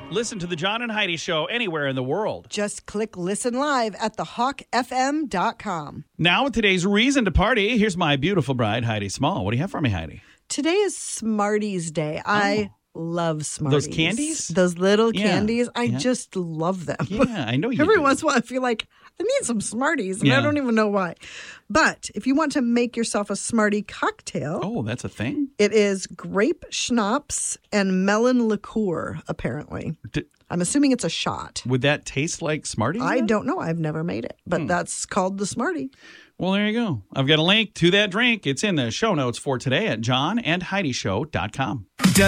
Listen to the John and Heidi Show anywhere in the world. Just click Listen Live at thehawkfm.com. Now with today's reason to party, here's my beautiful bride, Heidi Small. What do you have for me, Heidi? Today is Smarties Day. I love Smarties. Those candies? Those little candies. I just love them. Yeah, I know you Every do. once in a while I feel like I need some Smarties, and I don't even know why. But if you want to make yourself a Smartie cocktail. Oh, that's a thing? It is grape schnapps and melon liqueur, apparently. I'm assuming it's a shot. Would that taste like Smarties? I don't know. I've never made it, but that's called the Smartie. Well, there you go. I've got a link to that drink. It's in the show notes for today at johnandheidishow.com.